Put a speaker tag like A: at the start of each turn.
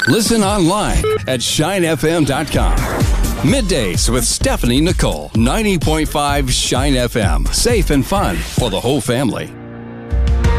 A: Listen online at shinefm.com. Middays with Stephanie Nicole, 90.5 Shine FM. Safe and fun for the whole family.